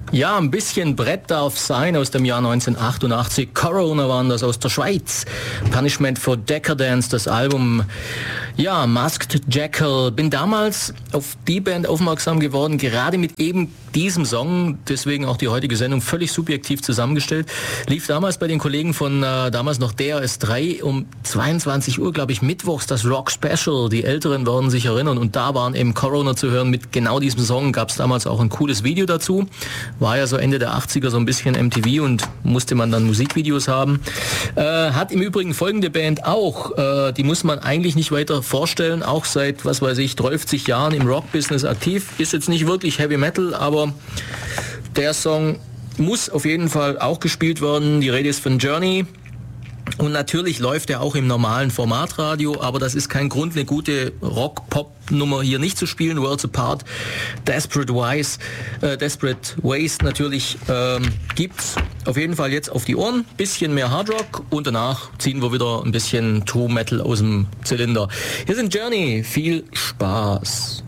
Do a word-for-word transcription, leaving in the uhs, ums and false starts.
Ja, ein bisschen Brett darf sein aus dem Jahr neunzehnhundertachtundachtzig. Corona waren das aus der Schweiz. Punishment for Decadence, das Album. Ja, Masked Jackal. Bin damals auf die Band aufmerksam geworden, gerade mit eben diesem Song. Deswegen auch die heutige Sendung völlig subjektiv zusammengestellt. Lief damals bei den Kollegen von äh, damals noch D R S drei um zweiundzwanzig Uhr, glaube ich, mittwochs das Rock Special. Die Älteren werden sich erinnern. Und da waren eben Corona zu hören mit genau diesem Song. Gab es damals auch ein cooles Video dazu. War ja so Ende der achtziger so ein bisschen M T V und musste man dann Musikvideos haben. Äh, hat im Übrigen folgende Band auch, äh, die muss man eigentlich nicht weiter vorstellen, auch seit, was weiß ich, dreißig Jahren im Rock-Business aktiv. Ist jetzt nicht wirklich Heavy Metal, aber der Song muss auf jeden Fall auch gespielt werden. Die Rede ist von Journey. Und natürlich läuft er auch im normalen Formatradio, aber das ist kein Grund, eine gute Rock-Pop-Nummer hier nicht zu spielen. Worlds Apart, Desperate Ways, äh, Desperate Ways natürlich ähm, gibt's auf jeden Fall jetzt auf die Ohren. Bisschen mehr Hardrock und danach ziehen wir wieder ein bisschen True Metal aus dem Zylinder. Hier sind Journey, viel Spaß.